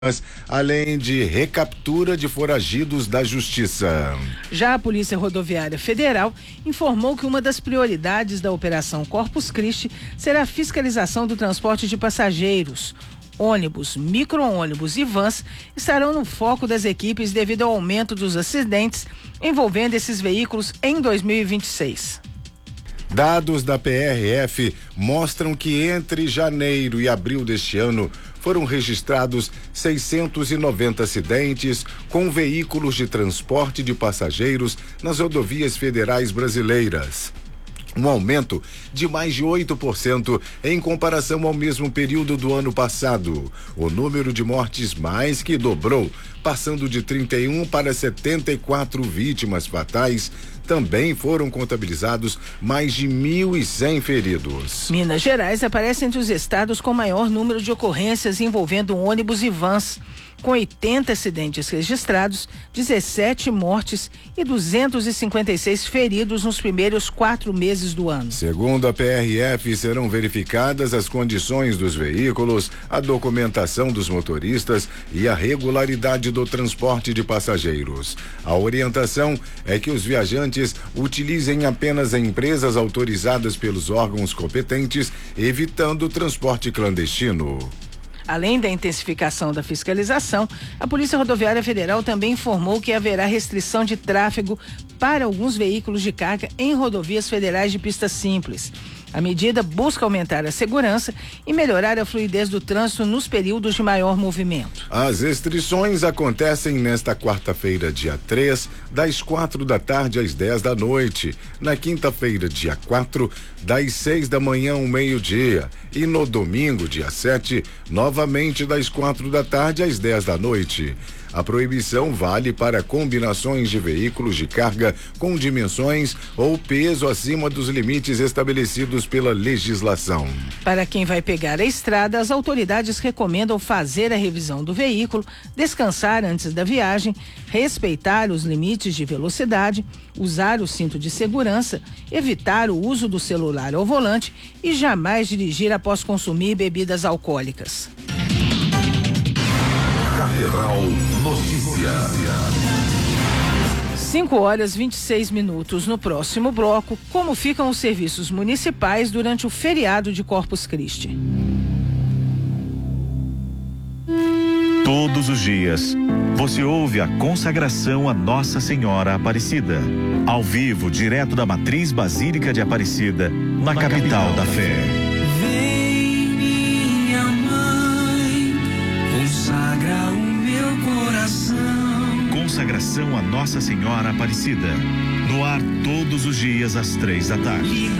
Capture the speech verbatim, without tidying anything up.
além de recaptura de foragidos da Justiça. Já a Polícia Rodoviária Federal informou que uma das prioridades da Operação Corpus Christi será a fiscalização do transporte de passageiros. Ônibus, micro-ônibus e vans estarão no foco das equipes devido ao aumento dos acidentes envolvendo esses veículos em dois mil e vinte e seis. Dados da P R F mostram que entre janeiro e abril deste ano foram registrados seiscentos e noventa acidentes com veículos de transporte de passageiros nas rodovias federais brasileiras. Um aumento de mais de oito por cento em comparação ao mesmo período do ano passado. O número de mortes mais que dobrou, passando de trinta e um para setenta e quatro vítimas fatais. Também foram contabilizados mais de mil e cem feridos. Minas Gerais aparece entre os estados com maior número de ocorrências envolvendo ônibus e vans, com oitenta acidentes registrados, dezessete mortes e duzentos e cinquenta e seis feridos nos primeiros quatro meses do ano. Segundo a P R F, serão verificadas as condições dos veículos, a documentação dos motoristas e a regularidade do transporte de passageiros. A orientação é que os viajantes utilizem apenas empresas autorizadas pelos órgãos competentes, evitando o transporte clandestino. Além da intensificação da fiscalização, a Polícia Rodoviária Federal também informou que haverá restrição de tráfego para alguns veículos de carga em rodovias federais de pista simples. A medida busca aumentar a segurança e melhorar a fluidez do trânsito nos períodos de maior movimento. As restrições acontecem nesta quarta-feira, dia três, das quatro da tarde às dez da noite. Na quinta-feira, dia quatro, das seis da manhã ao meio-dia. E no domingo, dia sete, novamente das quatro da tarde às dez da noite. A proibição vale para combinações de veículos de carga com dimensões ou peso acima dos limites estabelecidos pela legislação. Para quem vai pegar a estrada, as autoridades recomendam fazer a revisão do veículo, descansar antes da viagem, respeitar os limites de velocidade, usar o cinto de segurança, evitar o uso do celular ao volante e jamais dirigir após consumir bebidas alcoólicas. Catedral Notícias. cinco horas e vinte e seis minutos. No próximo bloco, como ficam os serviços municipais durante o feriado de Corpus Christi. Todos os dias, você ouve a consagração a Nossa Senhora Aparecida. Ao vivo, direto da Matriz Basílica de Aparecida, na, na capital, capital da fé. Vem, minha mãe, consagra o meu coração. Consagração a Nossa Senhora Aparecida. No ar todos os dias às três da tarde.